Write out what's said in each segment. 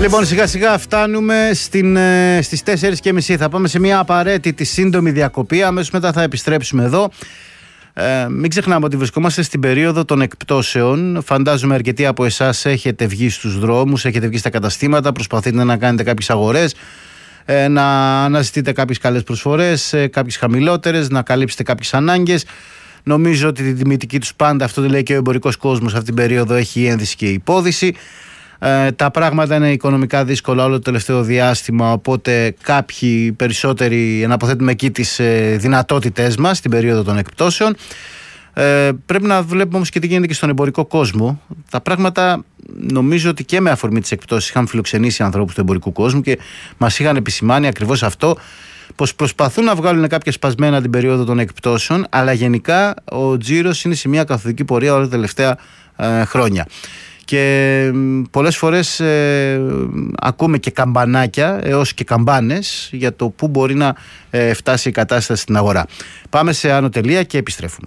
Λοιπόν, σιγά σιγά φτάνουμε στις 4:30. Θα πάμε σε μια απαραίτητη σύντομη διακοπή. Αμέσως μετά θα επιστρέψουμε εδώ. Μην ξεχνάμε ότι βρισκόμαστε στην περίοδο των εκπτώσεων. Φαντάζομαι αρκετοί από εσάς έχετε βγει στους δρόμους, έχετε βγει στα καταστήματα, προσπαθείτε να κάνετε κάποιες αγορές, να αναζητείτε κάποιες καλές προσφορές, κάποιες χαμηλότερες, να καλύψετε κάποιες ανάγκες. Νομίζω ότι την τιμητική τους πάντα, αυτό το λέει και ο εμπορικός κόσμος, αυτή την περίοδο έχει η ένδυση και η υπόδηση. Τα πράγματα είναι οικονομικά δύσκολα όλο το τελευταίο διάστημα, οπότε κάποιοι περισσότεροι αναποθέτουμε εκεί τις δυνατότητές μας στην περίοδο των εκπτώσεων. Πρέπει να βλέπουμε όμως και τι γίνεται και στον εμπορικό κόσμο. Τα πράγματα, νομίζω ότι και με αφορμή τις εκπτώσεις, είχαν φιλοξενήσει ανθρώπους του εμπορικού κόσμου και μας είχαν επισημάνει ακριβώς αυτό, πως προσπαθούν να βγάλουν κάποια σπασμένα την περίοδο των εκπτώσεων, αλλά γενικά ο τζίρος είναι σε μια καθοδική πορεία όλα τα τελευταία χρόνια. Και πολλές φορές ακούμε και καμπανάκια έως και καμπάνες για το πού μπορεί να φτάσει η κατάσταση στην αγορά. Πάμε σε άνω τελεία και επιστρέφουμε.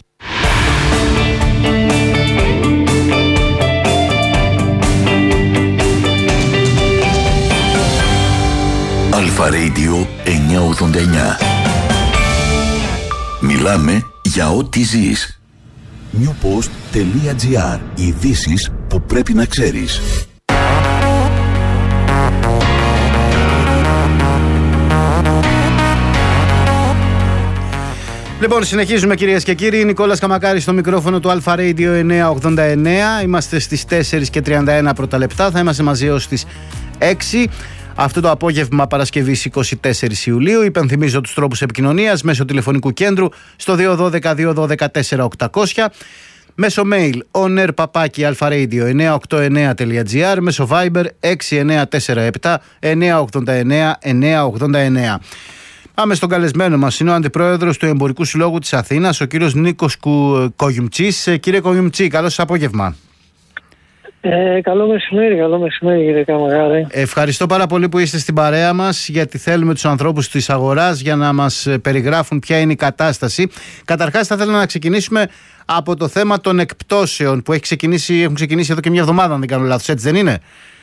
Αλφα Radio 989. Μιλάμε για ό,τι ζεις. newpost.gr. Ειδήσεις που πρέπει να ξέρεις. Λοιπόν, συνεχίζουμε κυρίες και κύριοι. Νικόλας Καμακάρης στο μικρόφωνο του Αλφα Radio 989. Είμαστε στις 4:31 πρώτα λεπτά. Θα είμαστε μαζί έως τις 6. Αυτό το απόγευμα Παρασκευής 24 Ιουλίου. Υπενθυμίζω τους τρόπους επικοινωνίας μέσω τηλεφωνικού κέντρου στο 212-212-4-800, μέσω mail oner@alfaradio989.gr, μέσω Viber 6947-989-989. Πάμε στον καλεσμένο μας. Είναι ο Αντιπρόεδρος του Εμπορικού Συλλόγου της Αθήνας, ο κύριος Νίκος Κογιουμτσής. Κύριε Κογιουμτσή, καλό σας απόγευμα. Καλό μεσημέρι κύριε Καμαγάρη. Ευχαριστώ πάρα πολύ που είστε στην παρέα μας, γιατί θέλουμε τους ανθρώπους της αγοράς για να μας περιγράφουν ποια είναι η κατάσταση. Καταρχάς θα ήθελα να ξεκινήσουμε από το θέμα των εκπτώσεων που έχουν ξεκινήσει εδώ και μια εβδομάδα, αν δεν κάνω λάθος, έτσι δεν είναι?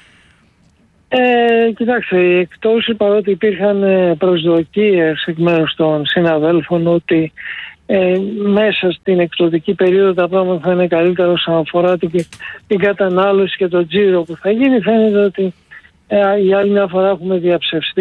Κοιτάξτε, οι εκπτώσεις, παρότι υπήρχαν προσδοκίες εκ μέρους των συναδέλφων ότι μέσα στην εκπτωτική περίοδο τα πράγματα θα είναι καλύτερα όσον αφορά την κατανάλωση και το τζίρο που θα γίνει, φαίνεται ότι για άλλη μια φορά έχουμε διαψευστεί.